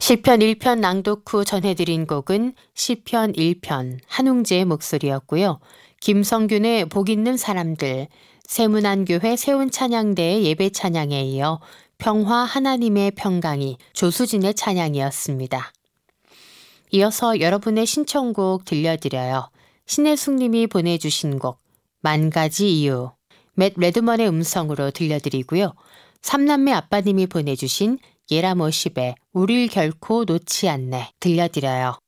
시편 1편 낭독 후 전해드린 곡은 시편 1편 한웅재의 목소리였고요. 김성균의 복 있는 사람들, 세문안교회 세운찬양대의 예배 찬양에 이어 평화 하나님의 평강이 조수진의 찬양이었습니다. 이어서 여러분의 신청곡 들려드려요. 신혜숙님이 보내주신 곡 만가지 이유, 맷 레드먼의 음성으로 들려드리고요. 삼남매 아빠님이 보내주신 예라모십의 우릴 결코 놓지 않네 들려드려요.